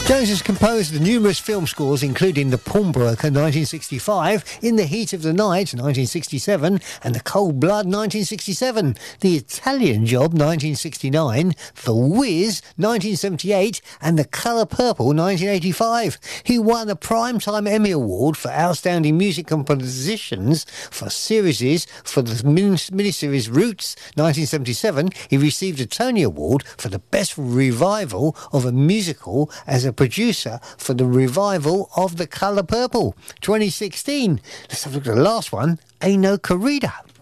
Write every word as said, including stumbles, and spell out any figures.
Jones has composed numerous film scores, including The Pawnbroker nineteen sixty-five, In the Heat of the Night nineteen sixty-seven, and The Cold Blood nineteen sixty-seven, The Italian Job nineteen sixty-nine, The Wiz nineteen seventy-eight, and The Colour Purple nineteen eighty-five. He won a Primetime Emmy Award for Outstanding Music Compositions for series for the min- miniseries Roots nineteen seventy-seven. He received a Tony Award for the Best Revival of a Musical as a producer for the revival of The Colour Purple twenty sixteen. Let's have a look at the last one, Ain't No Corrida.